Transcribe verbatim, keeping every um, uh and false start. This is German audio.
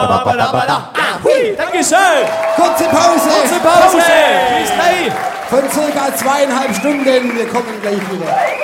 Dankeschön. Kurze Pause. Kurze Pause. Bis gleich. Von circa zweieinhalb Stunden. Wir kommen gleich wieder.